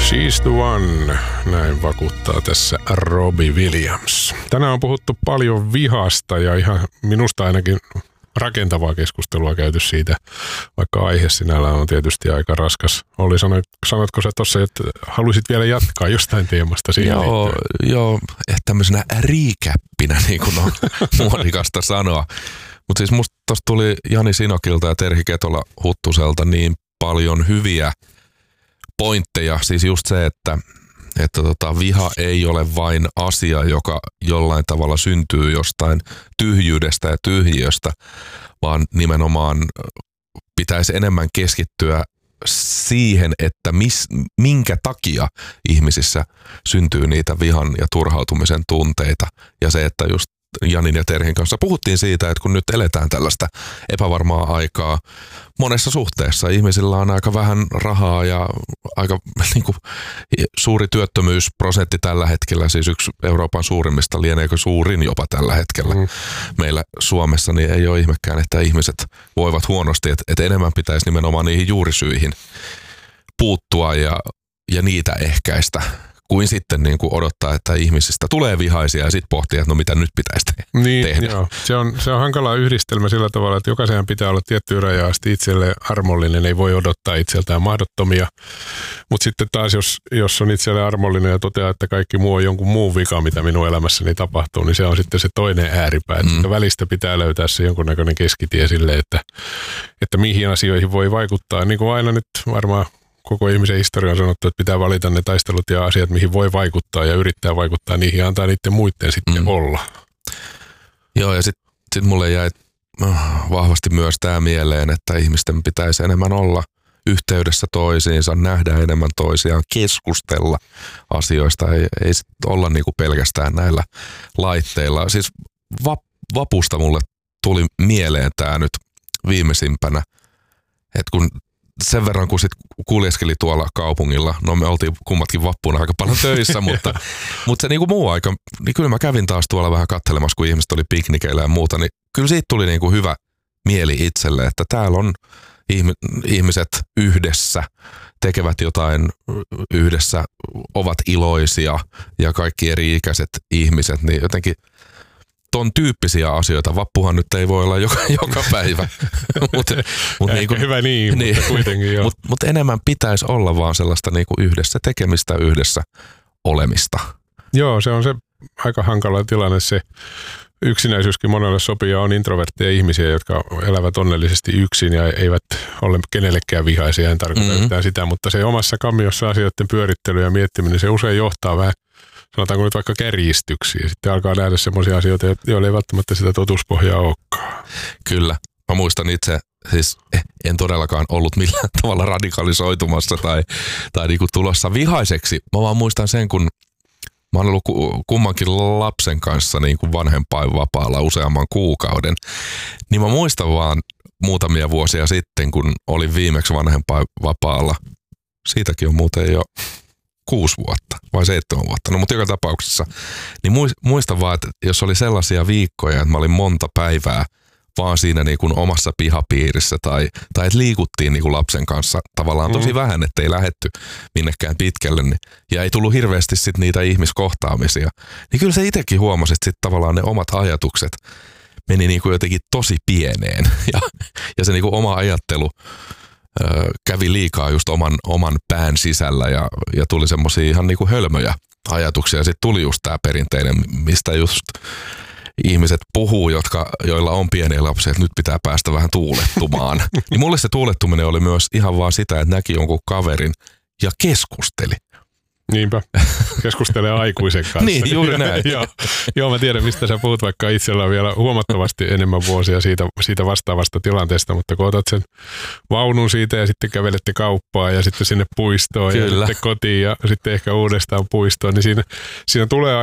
She's the one, näin vakuuttaa tässä Robbie Williams. Tänään on puhuttu paljon vihasta ja ihan minusta ainakin rakentavaa keskustelua käyty siitä, vaikka aihe sinällään on tietysti aika raskas. Olli, sanotko sä tuossa, että haluaisit vielä jatkaa jostain teemasta siihen liittyen? Joo, tämmöisenä riikäppinä, niin kuin on muodikasta sanoa. Mutta siis musta tuossa tuli Jani Sinokilta ja Terhi Ketola Huttuselta niin paljon hyviä pointteja. Siis just se, että viha ei ole vain asia, joka jollain tavalla syntyy jostain tyhjyydestä ja tyhjiöstä, vaan nimenomaan pitäisi enemmän keskittyä siihen, että minkä takia ihmisissä syntyy niitä vihan ja turhautumisen tunteita. Ja se, että just Janin ja Terhin kanssa puhuttiin siitä, että kun nyt eletään tällaista epävarmaa aikaa monessa suhteessa, ihmisillä on aika vähän rahaa ja aika suuri työttömyysprosentti tällä hetkellä, siis yksi Euroopan suurimmista, lieneekö suurin jopa tällä hetkellä meillä Suomessa, niin ei ole ihmekään, että ihmiset voivat huonosti, että enemmän pitäisi nimenomaan niihin juurisyihin puuttua ja niitä ehkäistä, kuin sitten niin kuin odottaa, että ihmisistä tulee vihaisia ja sitten pohtia, että no mitä nyt pitäisi tehdä. Joo. Se on hankala yhdistelmä sillä tavalla, että jokaisen pitää olla tiettyyn rajaan asti itselle armollinen, ei voi odottaa itseltään mahdottomia. Mutta sitten taas, jos on itselle armollinen ja toteaa, että kaikki muu on jonkun muun vika, mitä minun elämässäni tapahtuu, niin se on sitten se toinen ääripää. Että välistä pitää löytää se jonkunnäköinen keskitie sille, että mihin asioihin voi vaikuttaa. Niin kuin aina nyt varmaan koko ihmisen historia on sanottu, että pitää valita ne taistelut ja asiat, mihin voi vaikuttaa ja yrittää vaikuttaa niihin ja antaa niiden muiden sitten olla. Joo, ja sitten mulle jäi vahvasti myös tämä mieleen, että ihmisten pitäisi enemmän olla yhteydessä toisiinsa, nähdä enemmän toisiaan, keskustella asioista, ei sit olla niinku pelkästään näillä laitteilla. Siis vapusta mulle tuli mieleen tämä nyt viimeisimpänä, että kun sen verran, kun sit kuljeskeli tuolla kaupungilla, no me oltiin kummatkin vappuna aika paljon töissä, mutta se niinku muu aika, niin kyllä mä kävin taas tuolla vähän katselemassa, kun ihmiset oli piknikeillä ja muuta, niin kyllä siitä tuli niinku hyvä mieli itselle, että täällä on ihmiset yhdessä, tekevät jotain yhdessä, ovat iloisia ja kaikki eri-ikäiset ihmiset, niin jotenkin ton tyyppisiä asioita. Vappuhan nyt ei voi olla joka päivä. Mut niinku, hyvä niin, mutta kuitenkin joo. Mutta enemmän pitäisi olla vaan sellaista niinku yhdessä tekemistä, yhdessä olemista. Joo, se on se aika hankala tilanne. Se yksinäisyyskin monelle sopii ja on introvertteja ihmisiä, jotka elävät onnellisesti yksin ja eivät ole kenellekään vihaisia. En tarkoita yhtään sitä, mutta se omassa kammiossa asioiden pyörittely ja miettiminen, se usein johtaa vähän, sanotaanko nyt vaikka kärjistyksiä. Sitten alkaa nähdä semmoisia asioita, joilla ei välttämättä sitä totuuspohjaa olekaan. Kyllä. Mä muistan itse, siis en todellakaan ollut millään tavalla radikalisoitumassa tai niinku tulossa vihaiseksi. Mä vaan muistan sen, kun mä oon ollut kummankin lapsen kanssa niin kuin vanhempainvapaalla useamman kuukauden. Niin mä muistan vaan muutamia vuosia sitten, kun olin viimeksi vanhempainvapaalla. Siitäkin on muuten jo 6 vuotta vai 7 vuotta. No mutta joka tapauksessa. Niin muistan vaan, että jos oli sellaisia viikkoja, että mä olin monta päivää vaan siinä niin kuin omassa pihapiirissä tai että liikuttiin niin kuin lapsen kanssa tavallaan tosi vähän, ettei lähdetty minnekään pitkälle. Niin, ja ei tullut hirveästi sit niitä ihmiskohtaamisia. Niin kyllä se itsekin huomasi, että sit tavallaan ne omat ajatukset meni niin kuin jotenkin tosi pieneen. Ja se niin kuin oma ajattelu kävi liikaa just oman pään sisällä ja tuli semmosia ihan niin kuin hölmöjä ajatuksia. Ja sitten tuli just tää perinteinen, mistä just ihmiset puhuu, joilla on pieniä lapsia, että nyt pitää päästä vähän tuulettumaan. Niin mulle se tuulettuminen oli myös ihan vaan sitä, että näki jonkun kaverin ja keskusteli. Niinpä. Keskustelee aikuisen kanssa. Niin, juuri näin. Joo, mä tiedän, mistä sä puhut, vaikka itsellä on vielä huomattavasti enemmän vuosia siitä vastaavasta tilanteesta, mutta kun otat sen vaunun siitä ja sitten kävelette kauppaan ja sitten sinne puistoon ja sitten kotiin ja sitten ehkä uudestaan puistoon, niin siinä tulee